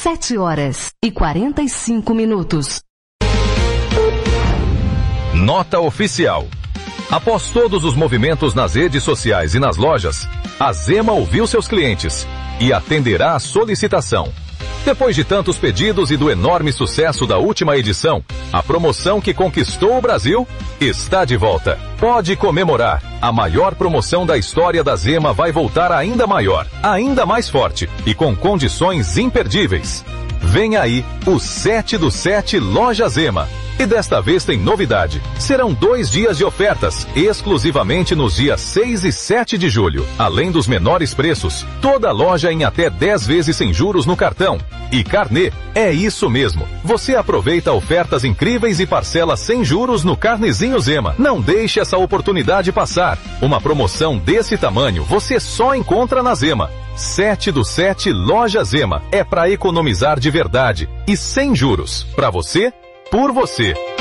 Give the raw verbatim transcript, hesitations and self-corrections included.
Sete horas e quarenta e cinco minutos. Nota oficial. Após todos os movimentos nas redes sociais e nas lojas, a Zema ouviu seus clientes e atenderá a solicitação. Depois de tantos pedidos e do enorme sucesso da última edição, a promoção que conquistou o Brasil está de volta. Pode comemorar. A maior promoção da história da Zema vai voltar ainda maior, ainda mais forte e com condições imperdíveis. Vem aí o sete do sete Loja Zema. E desta vez tem novidade. Serão dois dias de ofertas, exclusivamente nos dias seis e sete de julho. Além dos menores preços, toda loja em até dez vezes sem juros no cartão. E carnê, é isso mesmo. Você aproveita ofertas incríveis e parcela sem juros no Carnezinho Zema. Não deixe essa oportunidade passar. Uma promoção desse tamanho você só encontra na Zema. sete do sete Loja Zema. É para economizar de verdade e sem juros. Para você, por você.